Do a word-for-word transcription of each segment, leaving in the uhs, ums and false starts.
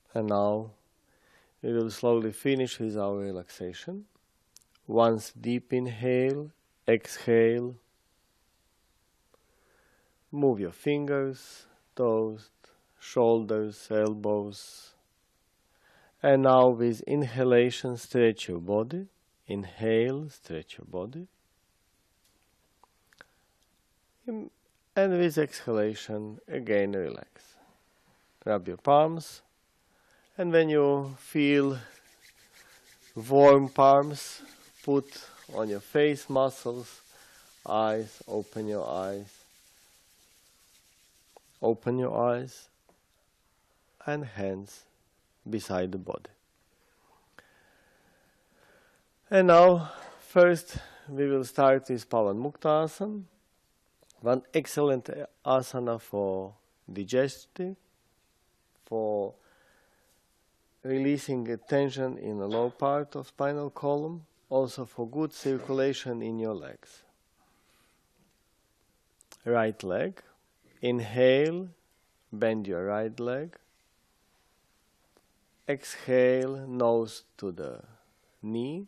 And now we will slowly finish with our relaxation. Once deep inhale, exhale. Move your fingers, toes, shoulders, elbows. And now with inhalation, stretch your body. Inhale, stretch your body. And with exhalation, again relax. Rub your palms. And when you feel warm palms, put on your face muscles, eyes, open your eyes. Open your eyes and hands beside the body. And now, first we will start with Pavan Mukta Asana, one excellent asana for digestive, for releasing tension in the low part of spinal column, also for good circulation in your legs. Right leg. Inhale, bend your right leg. Exhale, nose to the knee.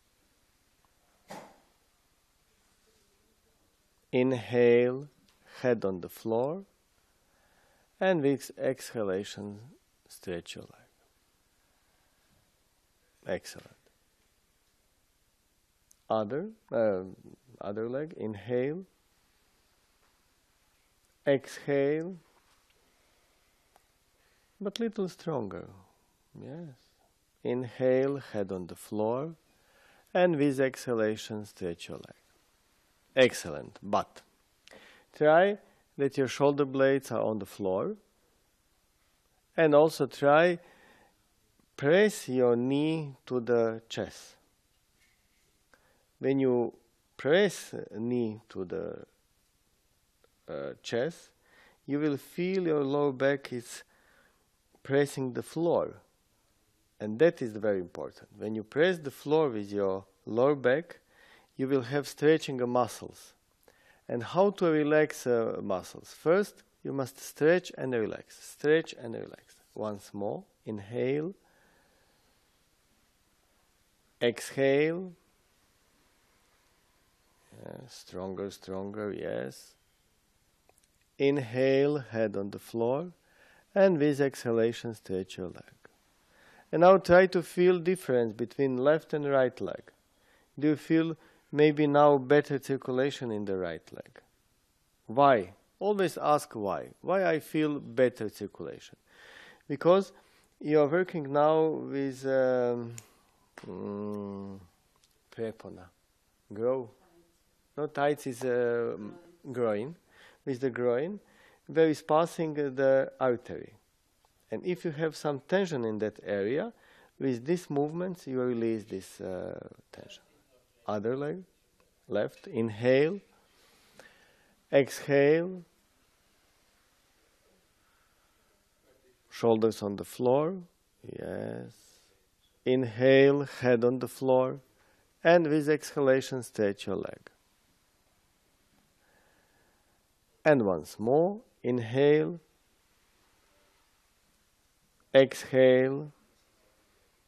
Inhale, head on the floor. And with exhalation, stretch your leg. Excellent. Other, uh, other leg, inhale. Exhale, but little stronger. Yes. Inhale, head on the floor, and with exhalation, stretch your leg. Excellent. But try that your shoulder blades are on the floor, and also try press your knee to the chest. When you press knee to the Uh, chest, you will feel your lower back is pressing the floor, and that is very important. When you press the floor with your lower back, you will have stretching of muscles. And how to relax uh, muscles? First, you must stretch and relax. Stretch and relax. Once more, inhale, exhale. Yeah, stronger, stronger, yes. Inhale, head on the floor, and with exhalation, stretch your leg. And now try to feel difference between left and right leg. Do you feel maybe now better circulation in the right leg? Why? Always ask why. Why I feel better circulation? Because you are working now with um, mm, prepona, grow. No, tights is uh, groin. With the groin, where is passing the artery. And if you have some tension in that area, with these movements you release this uh, tension. Other leg, left, inhale, exhale, shoulders on the floor, yes. Inhale, head on the floor, and with exhalation stretch your leg. And once more, inhale, exhale,